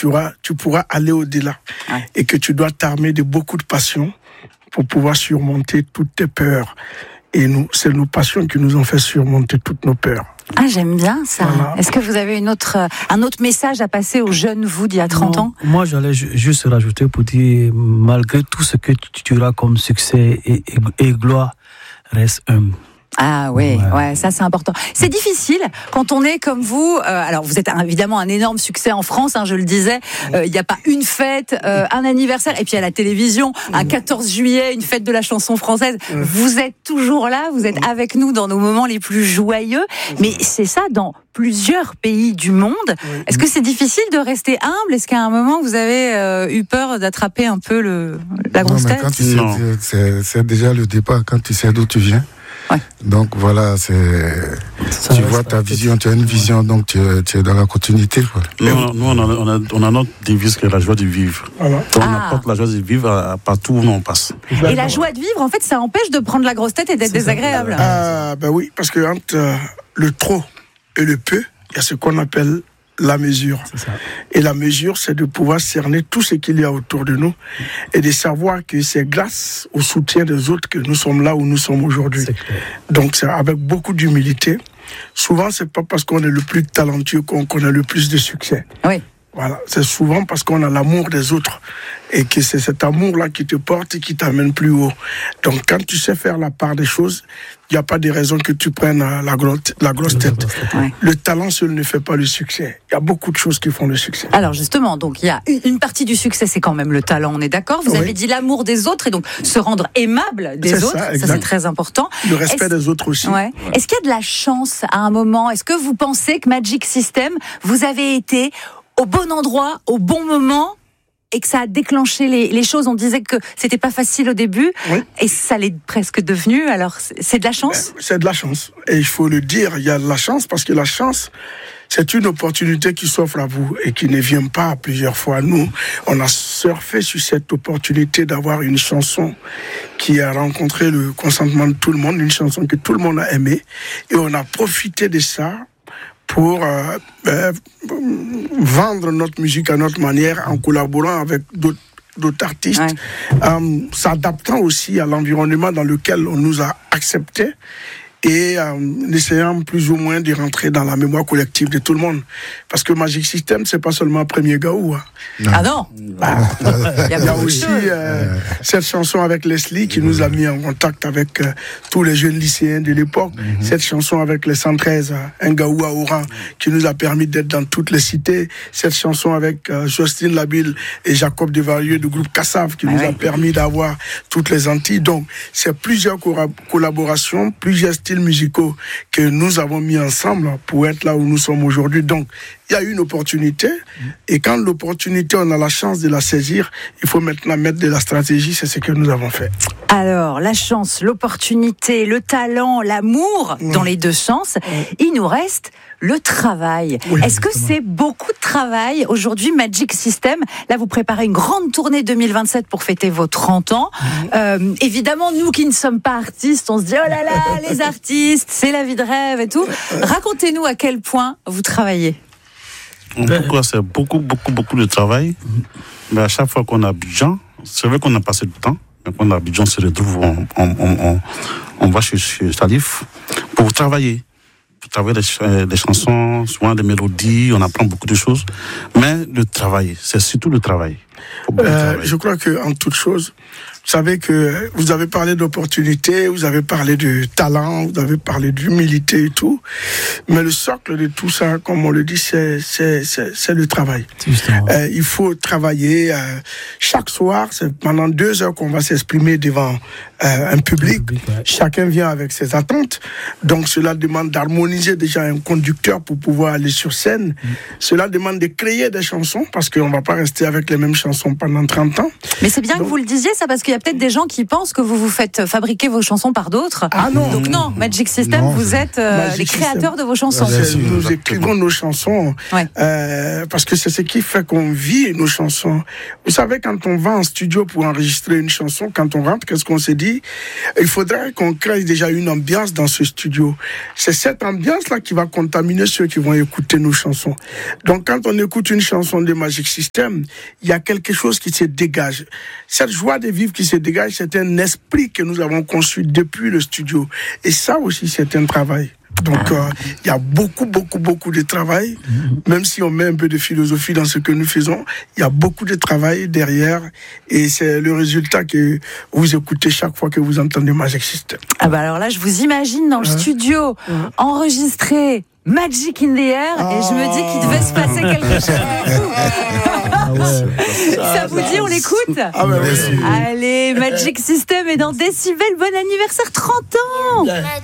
tu pourras aller au-delà. Ouais. Et que tu dois t'armer de beaucoup de passion pour pouvoir surmonter toutes tes peurs. Et c'est nos passions qui nous ont fait surmonter toutes nos peurs. Ah, j'aime bien ça. Voilà. Est-ce que vous avez un autre message à passer aux jeunes vous d'il y a 30 ans ? Moi, j'allais juste rajouter pour dire, malgré tout ce que tu auras comme succès et gloire, reste humble. Ah oui, ouais, ça c'est important. C'est difficile quand on est comme vous. Alors vous êtes évidemment un énorme succès en France, je le disais. Il n'y a pas une fête, un anniversaire, et puis à la télévision, un 14 juillet, une fête de la chanson française. Vous êtes toujours là, vous êtes avec nous dans nos moments les plus joyeux. Mais c'est ça dans plusieurs pays du monde. Est-ce que c'est difficile de rester humble ? Est-ce qu'à un moment vous avez eu peur d'attraper un peu la grosse tête ? Quand tu sais, c'est déjà le départ. Quand tu sais d'où tu viens. Ouais. Donc voilà, tu vois ta vision, tu as une vision, donc tu es dans la continuité. Quoi. Nous, on a notre devise qui est la joie de vivre. Voilà. On apporte la joie de vivre partout où on passe. Et la joie de vivre, en fait, ça empêche de prendre la grosse tête et d'être désagréable. Ben oui, parce que entre le trop et le peu, il y a ce qu'on appelle la mesure. Et la mesure, c'est de pouvoir cerner tout ce qu'il y a autour de nous et de savoir que c'est grâce au soutien des autres que nous sommes là où nous sommes aujourd'hui. Donc, c'est avec beaucoup d'humilité. Souvent, c'est pas parce qu'on est le plus talentueux qu'on a le plus de succès. Oui. Voilà, c'est souvent parce qu'on a l'amour des autres et que c'est cet amour-là qui te porte et qui t'amène plus haut. Donc, quand tu sais faire la part des choses, il n'y a pas de raison que tu prennes la grosse tête. Ouais. Le talent seul ne fait pas le succès. Il y a beaucoup de choses qui font le succès. Alors justement, donc il y a une partie du succès, c'est quand même le talent, on est d'accord ? Vous avez dit l'amour des autres et donc se rendre aimable des autres, ça c'est très important. Le respect des autres aussi. Ouais. Est-ce qu'il y a de la chance à un moment ? Est-ce que vous pensez que Magic System, vous avez été au bon endroit, au bon moment, et que ça a déclenché les choses? On disait que c'était pas facile au début, et ça l'est presque devenu. Alors, c'est de la chance ? C'est de la chance. Et il faut le dire, il y a de la chance, parce que la chance, c'est une opportunité qui s'offre à vous et qui ne vient pas plusieurs fois. Nous, on a surfé sur cette opportunité d'avoir une chanson qui a rencontré le consentement de tout le monde, une chanson que tout le monde a aimée, et on a profité de ça pour vendre notre musique à notre manière en collaborant avec d'autres artistes, s'adaptant aussi à l'environnement dans lequel on nous a acceptés et essayant plus ou moins de rentrer dans la mémoire collective de tout le monde. Parce que Magic System, c'est pas seulement Premier Gaou. Ah non. Il y a aussi cette chanson avec Leslie qui nous a mis en contact avec tous les jeunes lycéens de l'époque. Cette chanson avec les 113, un Gaou à Oran, qui nous a permis d'être dans toutes les cités. Cette chanson avec Jocelyne Labille et Jacob Devarieux du groupe Kassav qui nous a permis d'avoir toutes les Antilles. Donc, c'est plusieurs collaborations, plusieurs styles musicaux que nous avons mis ensemble pour être là où nous sommes aujourd'hui. Donc, il y a une opportunité, et quand l'opportunité, on a la chance de la saisir, il faut maintenant mettre de la stratégie, c'est ce que nous avons fait. Alors, la chance, l'opportunité, le talent, l'amour, dans les deux sens, il nous reste le travail. Oui, est-ce que c'est beaucoup de travail aujourd'hui, Magic System ? Là, vous préparez une grande tournée 2027 pour fêter vos 30 ans. Évidemment, nous qui ne sommes pas artistes, on se dit, oh là là, les artistes, c'est la vie de rêve et tout. Racontez-nous à quel point vous travaillez. Pourquoi c'est beaucoup de travail. Mais à chaque fois qu'on a Abidjan, c'est vrai qu'on a passé du temps, mais quand on a Abidjan, on se retrouve, on va chez Salif pour travailler. Pour travailler des chansons, souvent des mélodies, on apprend beaucoup de choses. Mais le travail, c'est surtout le travail. Je crois qu'en toute chose, vous savez que vous avez parlé d'opportunités, vous avez parlé de talent, vous avez parlé d'humilité et tout. Mais le socle de tout ça, comme on le dit, c'est le travail. Il faut travailler. Chaque soir, c'est pendant 2 heures qu'on va s'exprimer devant un public. Chacun vient avec ses attentes. Donc cela demande d'harmoniser déjà un conducteur pour pouvoir aller sur scène. Cela demande de créer des chansons, parce qu'on ne va pas rester avec les mêmes chansons chansons pendant 30 ans. Mais c'est bien que vous le disiez, ça, parce qu'il y a peut-être des gens qui pensent que vous vous faites fabriquer vos chansons par d'autres. Ah non. Donc non, Magic System, vous êtes les créateurs de vos chansons. Nous écrivons nos chansons parce que c'est ce qui fait qu'on vit nos chansons. Vous savez, quand on va en studio pour enregistrer une chanson, quand on rentre, qu'est-ce qu'on s'est dit? Il faudrait qu'on crée déjà une ambiance dans ce studio. C'est cette ambiance-là qui va contaminer ceux qui vont écouter nos chansons. Donc quand on écoute une chanson de Magic System, il y a quelque chose qui se dégage. Cette joie de vivre qui se dégage, c'est un esprit que nous avons conçu depuis le studio. Et ça aussi, c'est un travail. Donc, il y a beaucoup de travail. Même si on met un peu de philosophie dans ce que nous faisons, il y a beaucoup de travail derrière. Et c'est le résultat que vous écoutez chaque fois que vous entendez Magic System. Ah bah alors là, je vous imagine dans le studio, enregistrer Magic in the Air, et je me dis qu'il devait se passer quelque chose. Ça vous dit, on l'écoute? Allez, Magic System est dans Décibel, bon anniversaire, 30 ans.